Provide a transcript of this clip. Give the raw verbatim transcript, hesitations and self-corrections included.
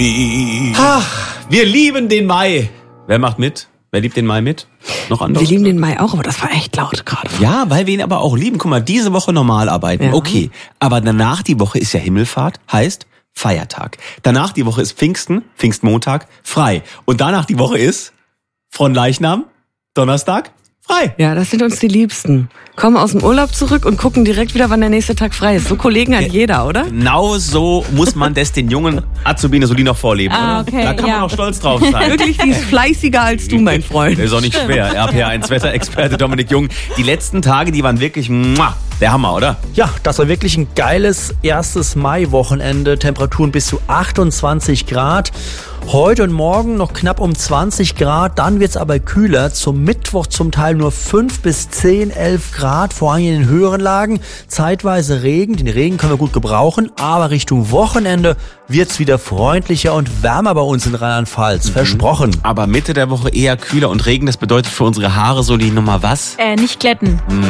Ach, wir lieben den Mai. Wer macht mit? Wer liebt den Mai mit? Noch andere? Wir lieben den Mai auch, aber das war echt laut gerade. Ja, weil wir ihn aber auch lieben. Guck mal, diese Woche normal arbeiten. Ja. Okay, aber danach die Woche ist ja Himmelfahrt, heißt Feiertag. Danach die Woche ist Pfingsten, Pfingstmontag, frei. Und danach die Woche ist Fronleichnam, Donnerstag, frei. Ja, das sind uns die Liebsten. Kommen aus dem Urlaub zurück und gucken direkt wieder, wann der nächste Tag frei ist. So Kollegen hat jeder, oder? Genau so muss man das den jungen Azubine so die noch vorleben. Ah, okay, da kann ja. man auch stolz drauf sein. Wirklich, die ist fleißiger als du, mein Freund. Das ist auch nicht schwer. R P eins Wetterexperte Dominik Jung. Die letzten Tage, die waren wirklich muah, der Hammer, oder? Ja, das war wirklich ein geiles erstes Mai-Wochenende. Temperaturen bis zu achtundzwanzig Grad. Heute und morgen noch knapp um zwanzig Grad, dann wird's aber kühler. Zum Mittwoch zum Teil nur fünf bis zehn, elf Grad, vor allem in den höheren Lagen. Zeitweise Regen, den Regen können wir gut gebrauchen, aber Richtung Wochenende wird's wieder freundlicher und wärmer bei uns in Rheinland-Pfalz. Mhm. Versprochen. Aber Mitte der Woche eher kühler und Regen, das bedeutet für unsere Haare so die Nummer was? Äh, nicht glätten. Mhm.